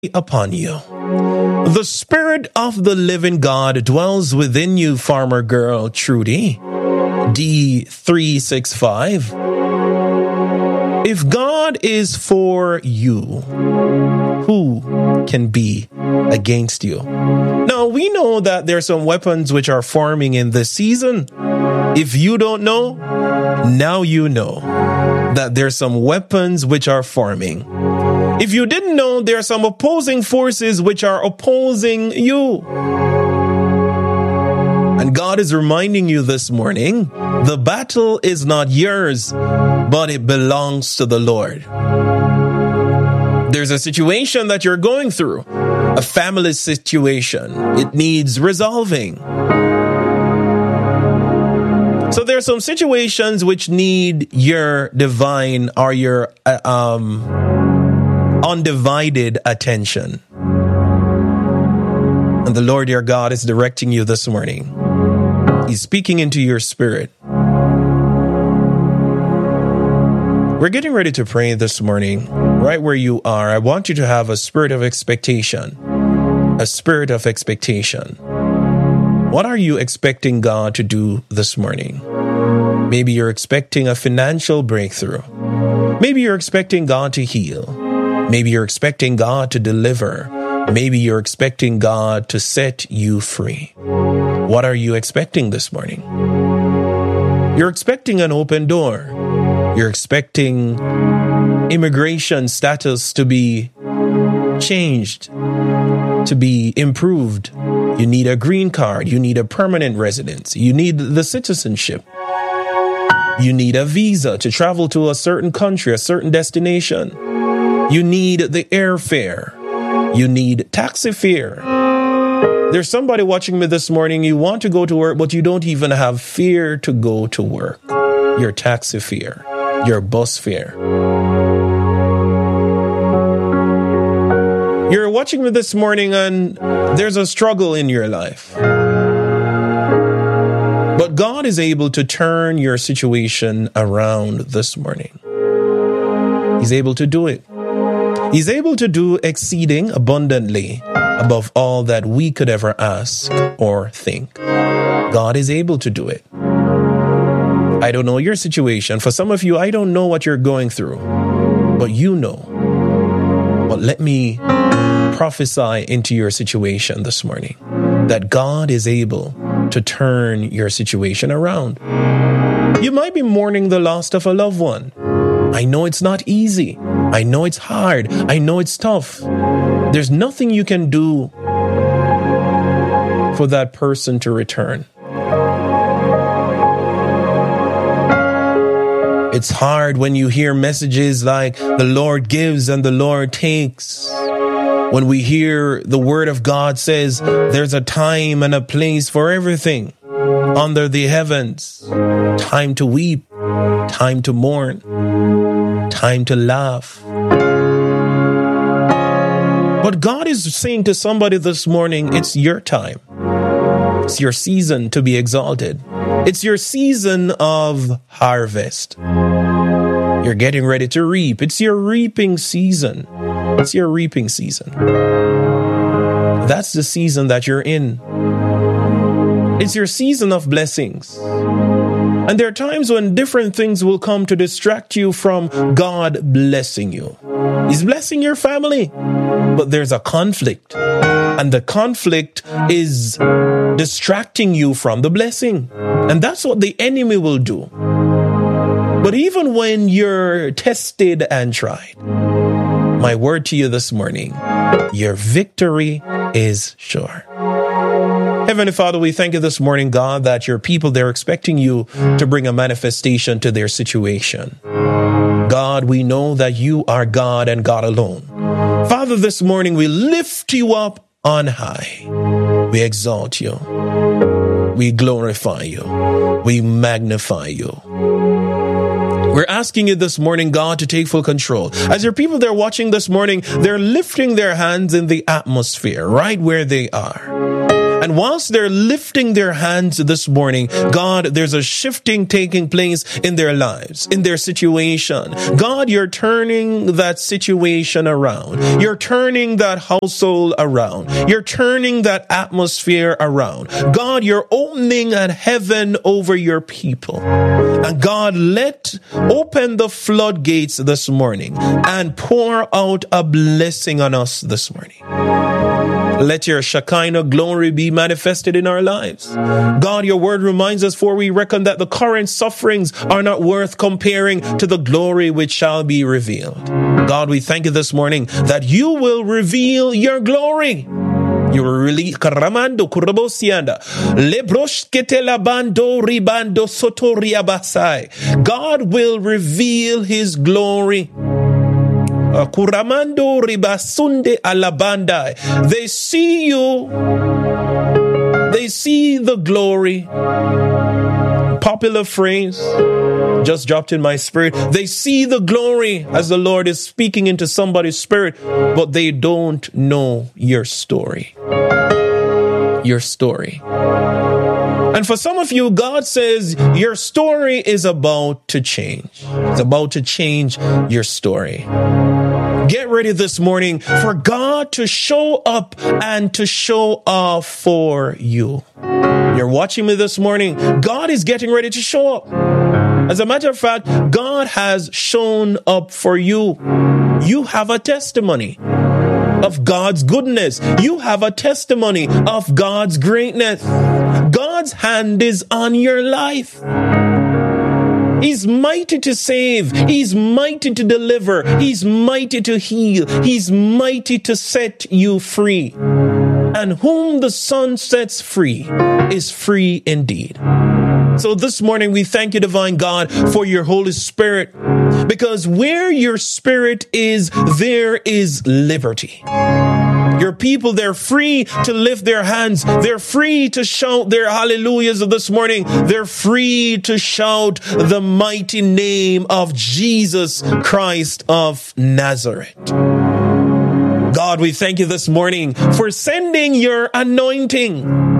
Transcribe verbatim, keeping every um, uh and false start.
upon you. The Spirit of the living God dwells within you, farmer girl Trudy. D three six five. If God is for you, who can be against you? Now, we know that there are some weapons which are forming in this season. If you don't know, now you know that there's some weapons which are forming. If you didn't know, there are some opposing forces which are opposing you. And God is reminding you this morning, the battle is not yours, but it belongs to the Lord. There's a situation that you're going through, a family situation. It needs resolving. So there are some situations which need your divine or your uh, um, undivided attention. And the Lord your God is directing you this morning. He's speaking into your spirit. We're getting ready to pray this morning. Right where you are, I want you to have a spirit of expectation. A spirit of expectation. What are you expecting God to do this morning? Maybe you're expecting a financial breakthrough. Maybe you're expecting God to heal. Maybe you're expecting God to deliver. Maybe you're expecting God to set you free. What are you expecting this morning? You're expecting an open door. You're expecting immigration status to be changed, to be improved. You need a green card. You need a permanent residence. You need the citizenship. You need a visa to travel to a certain country, a certain destination. You need the airfare. You need taxi fare. There's somebody watching me this morning. You want to go to work, but you don't even have fare to go to work. Your taxi fare, your bus fare. You're watching me this morning and there's a struggle in your life. But God is able to turn your situation around this morning. He's able to do it. He's able to do exceeding abundantly above all that we could ever ask or think. God is able to do it. I don't know your situation. For some of you, I don't know what you're going through, but you know. But let me prophesy into your situation this morning that God is able to turn your situation around. You might be mourning the loss of a loved one. I know it's not easy. I know it's hard. I know it's tough. There's nothing you can do for that person to return. It's hard when you hear messages like the Lord gives and the Lord takes. When we hear the word of God says there's a time and a place for everything under the heavens. Time to weep, time to mourn, time to laugh. But God is saying to somebody this morning, it's your time. It's your season to be exalted. It's your season of harvest. You're getting ready to reap. It's your reaping season. It's your reaping season. That's the season that you're in. It's your season of blessings. And there are times when different things will come to distract you from God blessing you. He's blessing your family, but there's a conflict. And the conflict is distracting you from the blessing. And that's what the enemy will do. But even when you're tested and tried, my word to you this morning, your victory is sure. Heavenly Father, we thank you this morning, God, that your people, they're expecting you to bring a manifestation to their situation. God, we know that you are God and God alone. Father, this morning we lift you up on high. We exalt you. We glorify you. We magnify you. We're asking you this morning, God, to take full control. As your people, they're watching this morning, they're lifting their hands in the atmosphere right where they are. And whilst they're lifting their hands this morning, God, there's a shifting taking place in their lives, in their situation. God, you're turning that situation around. You're turning that household around. You're turning that atmosphere around. God, you're opening a heaven over your people. And God, let open the floodgates this morning and pour out a blessing on us this morning. Let your Shekinah glory be manifested in our lives. God, your word reminds us, for we reckon that the current sufferings are not worth comparing to the glory which shall be revealed. God, we thank you this morning that you will reveal your glory. You will release Karamando Kurabosianda Lebroshkete Labando Ribando Soto Riabasai. God will reveal his glory. Kuramando ribasunde alabandai. They see you. They see the glory. Popular phrase just dropped in my spirit. They see the glory as the Lord is speaking into somebody's spirit, but they don't know your story. Your story. And for some of you, God says your story is about to change. It's about to change your story. Get ready this morning for God to show up and to show off for you. You're watching me this morning. God is getting ready to show up. As a matter of fact, God has shown up for you. You have a testimony of God's goodness. You have a testimony of God's greatness. God's hand is on your life. He's mighty to save. He's mighty to deliver. He's mighty to heal. He's mighty to set you free. And whom the Son sets free is free indeed. So this morning we thank you, divine God, for your Holy Spirit, because where your Spirit is, there is liberty. Your people, they're free to lift their hands. They're free to shout their hallelujahs this morning. They're free to shout the mighty name of Jesus Christ of Nazareth. God, we thank you this morning for sending your anointing.